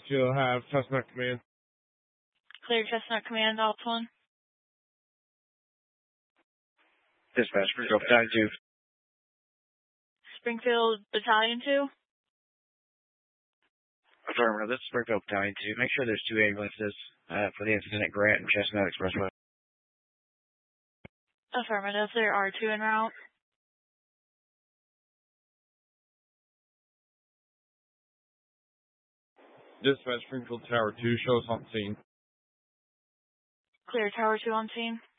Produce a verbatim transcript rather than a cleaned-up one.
You'll have Chestnut Command. Clear Chestnut Command, Alps one. Dispatch, Springfield Battalion two. Springfield Battalion two. Affirmative, this is Springfield Battalion two. Make sure there's two ambulances uh, for the incident at Grant and Chestnut Expressway. Affirmative, there are two en route. Dispatch, Springfield Tower two, show us on scene. Clear Tower two on scene.